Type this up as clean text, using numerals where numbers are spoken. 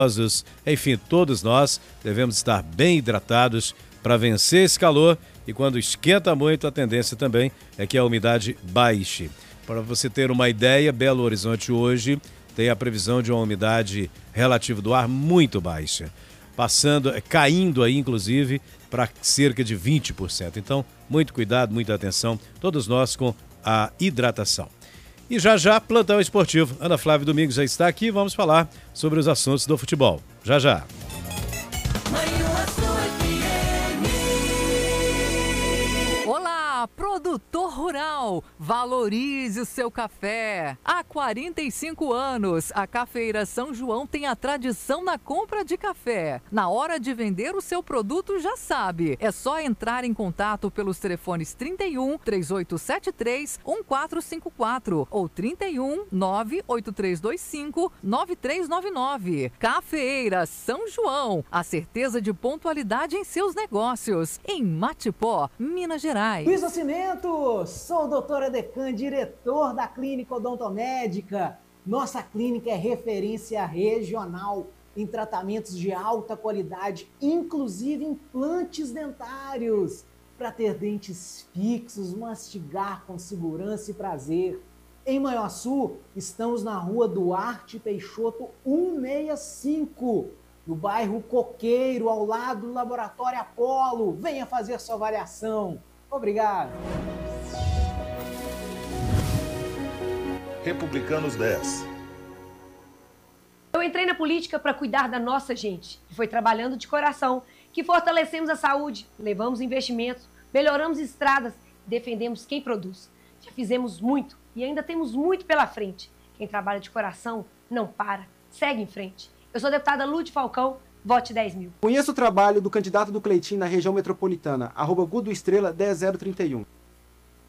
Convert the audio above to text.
Enfim, todos nós devemos estar bem hidratados para vencer esse calor, e quando esquenta muito, a tendência também é que a umidade baixe. Para você ter uma ideia, Belo Horizonte hoje tem a previsão de uma umidade relativa do ar muito baixa, caindo aí inclusive para cerca de 20%. Então, muito cuidado, muita atenção, todos nós com a hidratação. E já, plantão esportivo. Ana Flávia Domingos já está aqui, vamos falar sobre os assuntos do futebol. Já. Olá, produtor rural, valorize o seu café. Há 45 anos, a Cafeira São João tem a tradição na compra de café. Na hora de vender o seu produto, já sabe, é só entrar em contato pelos telefones 31 3873 1454 ou 31 98325 9399. Cafeira São João, a certeza de pontualidade em seus negócios. Em Matipó, Minas Gerais. Luiz Nascimento, sou o Dr. Edecan, diretor da Clínica Odontomédica. Nossa clínica é referência regional em tratamentos de alta qualidade, inclusive implantes dentários, para ter dentes fixos, mastigar com segurança e prazer. Em Manhuaçu, estamos na rua Duarte Peixoto 165, no bairro Coqueiro, ao lado do Laboratório Apolo. Venha fazer sua avaliação. Obrigado. Republicanos 10. Eu entrei na política para cuidar da nossa gente, que foi trabalhando de coração, que fortalecemos a saúde, levamos investimentos, melhoramos estradas, defendemos quem produz. Já fizemos muito e ainda temos muito pela frente. Quem trabalha de coração não para, segue em frente. Eu sou a deputada Lúde Falcão, vote 10 mil. Conheça o trabalho do candidato do Cleitinho na região metropolitana, @Gudo Estrela 10031.